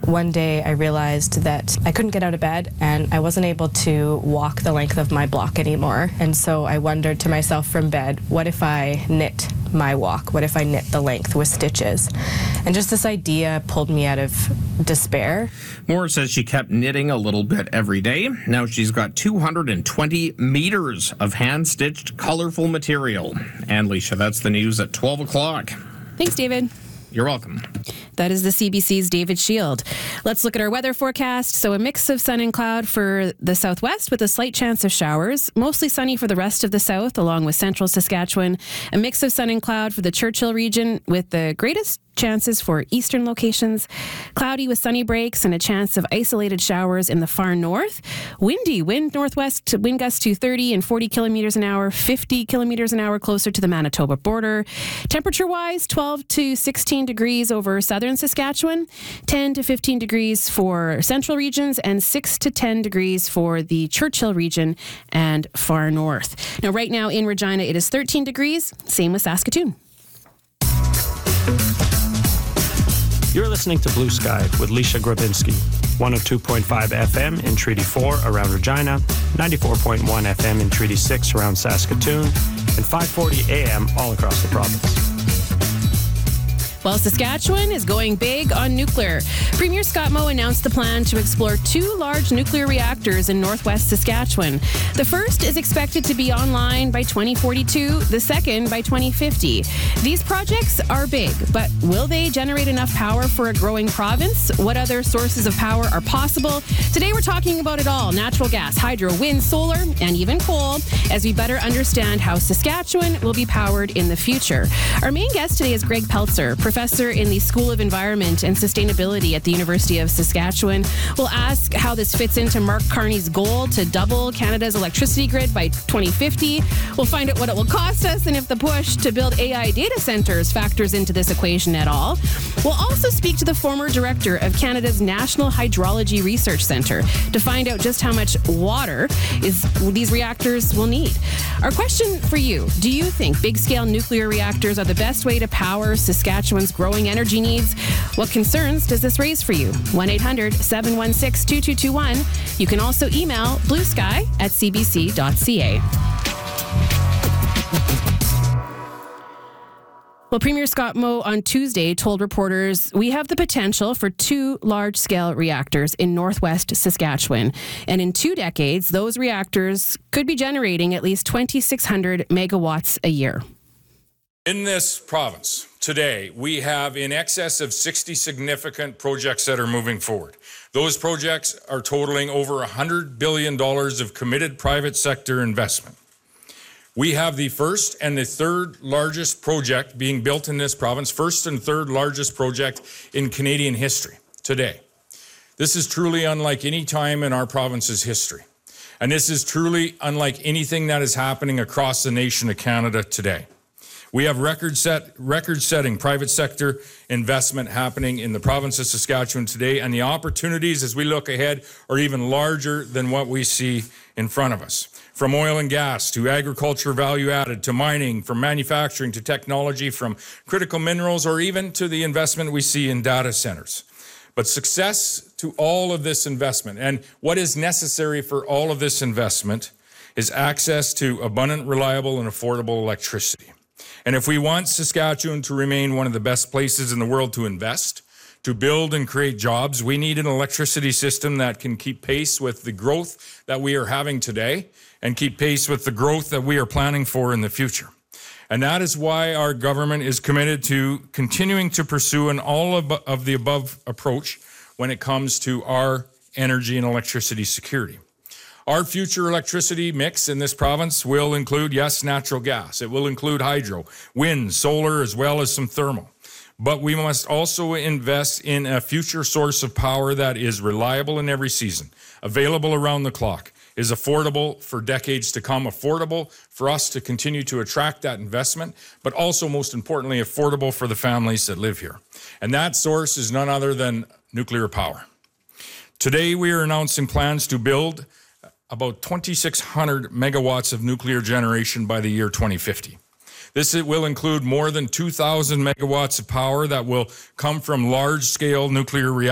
One day I realized that I couldn't get out of bed and I wasn't able to walk the length of my block anymore. And so I wondered to myself from bed, what if I knit my walk? What if I knit the length with stitches? And just this idea pulled me out of despair. Moore says she kept knitting a little bit every day. Now she's got 220 meters of hand-stitched, colorful material. And Leisha, that's the news at 12 o'clock. Thanks, David. You're welcome. That is the CBC's David Shield. Let's look at our weather forecast. So a mix of sun and cloud for the southwest with a slight chance of showers. Mostly sunny for the rest of the south along with central Saskatchewan. A mix of sun and cloud for the Churchill region with the greatest chances for eastern locations. Cloudy with sunny breaks and a chance of isolated showers in the far north. Windy, wind northwest, wind gusts to 30 and 40 kilometers an hour, 50 kilometers an hour closer to the Manitoba border. Temperature-wise, 12 to 16 degrees over southern Saskatchewan, 10 to 15 degrees for central regions, and 6 to 10 degrees for the Churchill region and far north. Now, right now in Regina, it is 13 degrees, same with Saskatoon. You're listening to Blue Sky with Leisha Grabinski, 102.5 FM in Treaty 4 around Regina, 94.1 FM in Treaty 6 around Saskatoon, and 540 AM all across the province. Well, Saskatchewan is going big on nuclear. Premier Scott Moe announced the plan to explore 2 large nuclear reactors in northwest Saskatchewan. The first is expected to be online by 2042, the second by 2050. These projects are big, but will they generate enough power for a growing province? What other sources of power are possible? Today we're talking about it all: natural gas, hydro, wind, solar, and even coal, as we better understand how Saskatchewan will be powered in the future. Our main guest today is Greg Peltzer, professor in the School of Environment and Sustainability at the University of Saskatchewan. We'll ask how this fits into Mark Carney's goal to double Canada's electricity grid by 2050. We'll find out what it will cost us and if the push to build AI data centers factors into this equation at all. We'll also speak to the former director of Canada's National Hydrology Research Centre to find out just how much water these reactors will need. Our question for you: do you think big-scale nuclear reactors are the best way to power Saskatchewan's growing energy needs? What concerns does this raise for you? 1-800-716-2221. You can also email bluesky@cbc.ca. Well, Premier Scott Moe on Tuesday told reporters, we have the potential for 2 large-scale reactors in northwest Saskatchewan. And in 2 decades, those reactors could be generating at least 2,600 megawatts a year. In this province today, we have in excess of 60 significant projects that are moving forward. Those projects are totaling over $100 billion of committed private sector investment. We have the first and the third largest project being built in this province, first and third largest project in Canadian history today. This is truly unlike any time in our province's history. And this is truly unlike anything that is happening across the nation of Canada today. We have record-setting private sector investment happening in the province of Saskatchewan today, and the opportunities as we look ahead are even larger than what we see in front of us. From oil and gas to agriculture value added to mining, from manufacturing to technology, from critical minerals, or even to the investment we see in data centers. But success to all of this investment, and what is necessary for all of this investment, is access to abundant, reliable, and affordable electricity. And if we want Saskatchewan to remain one of the best places in the world to invest, to build and create jobs, we need an electricity system that can keep pace with the growth that we are having today and keep pace with the growth that we are planning for in the future. And that is why our government is committed to continuing to pursue an all of the above approach when it comes to our energy and electricity security. Our future electricity mix in this province will include, yes, natural gas. It will include hydro, wind, solar, as well as some thermal. But we must also invest in a future source of power that is reliable in every season, available around the clock, is affordable for decades to come, affordable for us to continue to attract that investment, but also, most importantly, affordable for the families that live here. And that source is none other than nuclear power. Today, we are announcing plans to build about 2,600 megawatts of nuclear generation by the year 2050. This will include more than 2,000 megawatts of power that will come from large-scale nuclear reactors